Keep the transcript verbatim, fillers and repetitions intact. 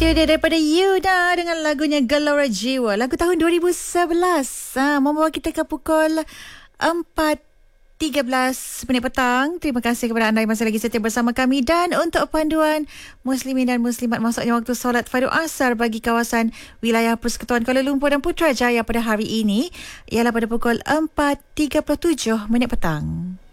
Itu dia daripada Yuda dengan lagunya Gelora Jiwa. Lagu tahun dua ribu sebelas. Ha, membawa kita ke pukul empat tiga belas minit petang. Terima kasih kepada anda yang masih lagi setia bersama kami. Dan untuk panduan Muslimin dan Muslimat masuknya waktu solat Fardu Asar bagi kawasan wilayah Persekutuan Kuala Lumpur dan Putrajaya pada hari ini ialah pada pukul empat tiga puluh tujuh minit petang.